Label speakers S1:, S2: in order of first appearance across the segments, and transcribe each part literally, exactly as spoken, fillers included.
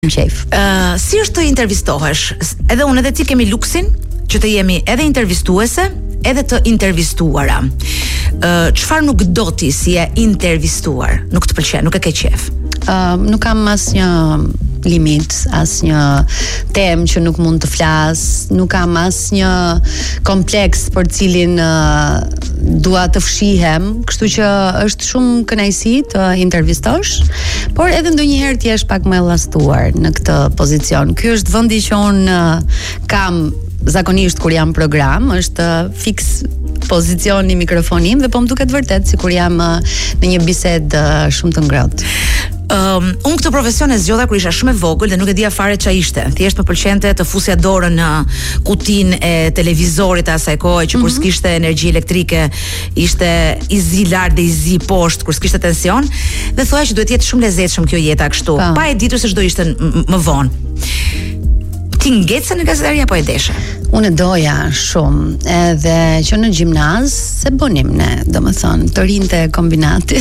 S1: Qef.
S2: Uh, si është të intervistohesh? Edhe unë edhe ti kemi luksin që të jemi edhe intervistuese, edhe të intervistuara. Uh, çfarë nuk do ti si e intervistuar? Nuk të pëlqen, nuk e ke qef?
S1: Uh, nuk kam asnjë limit, asnjë temë që nuk mund të flas, nuk kam asnjë kompleks për cilin uh, dua të fshihem, kështu që është shumë kënaqësi të intervistosh, por edhe ndonjëherë ti je pak më e llastuar në këtë pozicion. Ky është vendi që un uh, kam zakonisht kur jam program, është uh, fiks pozicioni mikrofonim dhe po më duket vërtet sikur jam uh, në një bisedë uh, shumë të ngrohtë.
S2: Um, unë këtë profesion e zgjodha kur isha shumë e vogël dhe nuk e dija fare ç'a ishte. Thjesht më pëlqente të fusja dorën në kutinë e televizorit e asaj kohe që kur mm-hmm. s'kishte energji elektrike, ishte i zi lart dhe i zi poshtë kur s'kishte tension, dhe thoya që duhet jetë shumë lezetshëm kjo jeta kështu, pa, pa e ditur se ç'do ishte më vonë. Ti ngecën në gazetaria apo e deshe?
S1: Unë e doja shumë, edhe që në gjimnaz se bonim ne, domethënë, të rinte kombinati.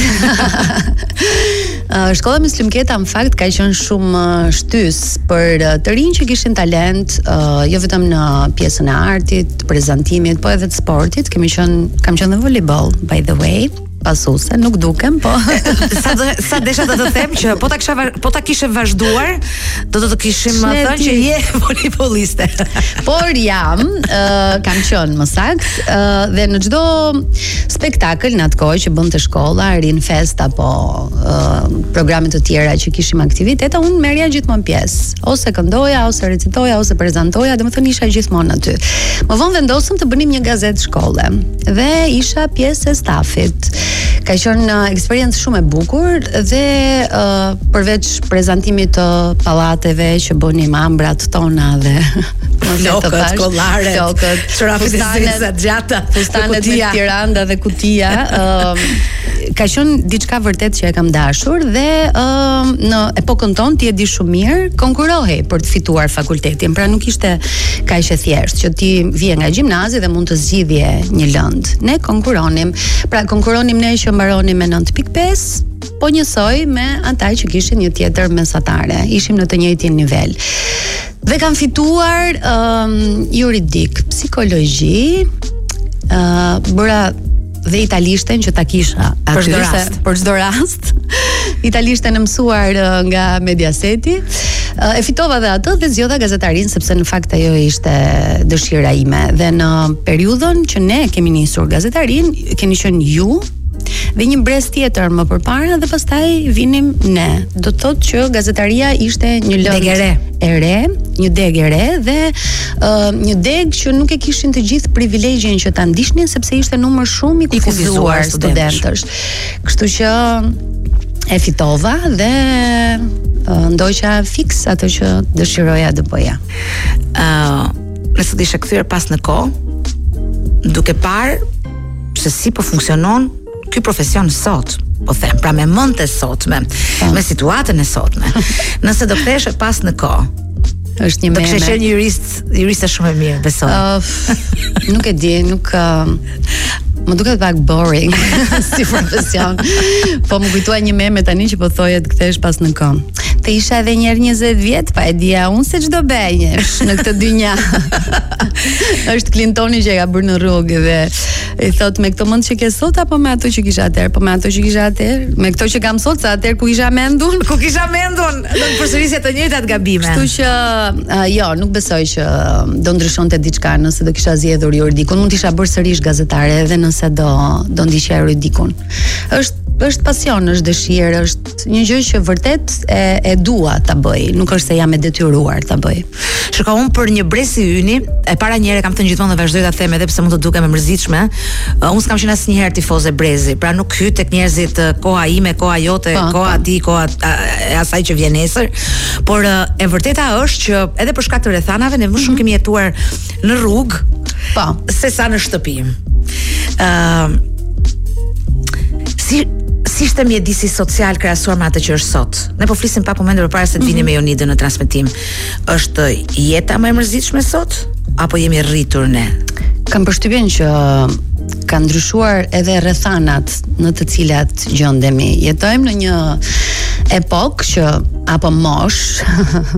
S1: Shkolla Muslimketa në fakt ka qenë shumë shtys për të rinj që kishin talent, jo vetëm në pjesën e artit, prezantimit, po edhe të sportit. Kemi qenë, kam qenë në volleyball, by the way. Pasuse, nuk dukem, po.
S2: sa do, sa desha të të them që po ta kisha po ta kishe vazhduar, do të të kishim thënë që je volejboliste.
S1: Por jam, uh, kam qenë më saktë, uh, dhe në çdo spektakël në atë kohë që bënte shkolla, rin fest apo uh, programe të tjera që kishim aktivitete, unë merrja gjithmonë pjesë. Ose këndoja, ose recitoja, ose prezantoja, domethënë isha gjithmonë aty. Më vonë vendosëm të bënim një gazetë shkolle dhe isha pjesë e stafit. Ka qenë uh, eksperiencë shumë e bukur dhe uh, përveç prezantimit të pallateve që bënim ambrat tona dhe
S2: flokët, kollaret,
S1: flokët,
S2: fustanet të gjata,
S1: fustanet me tiranda dhe kutia, uh, ka qenë diçka vërtet që e kam dashur dhe uh, në epokën tonë ti e di shumë mirë, konkurohej për të fituar fakultetin, pra nuk ishte kaq e thjeshtë që ti vije nga gjimnazi dhe mund të zgjidhje një lënd. Ne konkuronim, pra konkuronim ne që mbaronim me nëntë pikë pesë, po njësoj me ata që kishin një tjetër mesatare. Ishim në të njëjtin nivel. Dhe kam fituar um, juridik, psikologji, uh, bëra dhe italishten që ta kisha
S2: për çdo rast.
S1: Për çdo rast. Italishten e mësuar uh, nga Mediaseti. Uh, e fitova dhe atë dhe zgjodha gazetarin sepse në fakt ajo ishte dëshira ime. Dhe në periudhën që ne kemi nisur gazetarin, keni qenë ju dhe një brez tjetër më përpara dhe pastaj vinim ne. Do të thotë që gazetaria ishte një lëndë e re, një deg e re dhe uh, një deg që nuk e kishin të gjithë privilegjin që ta ndishnin sepse ishte numër shumë i kufizuar studentësh. Kështu që e fitova dhe uh, ndoqa fiks ato që dëshiroja të bëja.
S2: Uh, nëse të isha kthyer pas në kohë, duke parë se si po funksionon ky profesion sot, po them, pra me mend të sotme, oh. me situatën e sotme. Nëse do ktheheshe pas në kohë,
S1: është një
S2: do
S1: meme.
S2: kishe qenë një jurist, juriste shumë e mirë, besoj.
S1: Uh, nuk e di, nuk uh, më duket pak boring si profesion. Po më kujtua një meme tani që po thoje të kthehesh pas në kohë. Të isha edhe njerë njëzet vjet, pa e dija unë se çdo bëjnjesh në këtë dynja. Është Clintoni që e ka bërë në rrugë dhe i thot me këto mend që ke sot apo me ato që kisha atëherë, po me ato që kisha atëherë, me këto që kam sot, sa atëherë ku isha mendur,
S2: ku kisha mendur, do të përsërisje të njëjtat gabime.
S1: Kështu që uh, jo, nuk besoj që do ndryshonte diçka nëse do kisha zgjedhur juridikun. Mund të isha bërë sërish gazetare edhe nëse do do ndiqja juridikun. Është është pasion, është dëshirë, është një gjë që vërtet e, e dua ta bëj, nuk është se jam e detyruar ta bëj.
S2: Shiko, unë për një brez si yni, e para njëherë kam thënë gjithmonë dhe vazhdoj ta them edhe pse mund të dukem e mërzitshme, uh, unë s'kam qenë asnjëherë tifoze brezi, pra nuk hyj tek njerëzit uh, koha ime, koha jote, pa, koha ti, koha e asaj që vjen nesër, por uh, e vërteta është që edhe për shkak të rrethanave ne më shumë mm-hmm. kemi jetuar në rrugë,
S1: po,
S2: se sa në shtëpi. Ë uh, si Si ishte mjedisi social krahasuar me atë që është sot? Ne po flisim pak momente përpara se të vini me Jonidën në transmetim. Është jeta më e mërzitshme sot apo jemi rritur ne?
S1: Kam përshtypjen që ka ndryshuar edhe rrethanat në të cilat gjendemi. Jetojmë në një epokë që apo mosh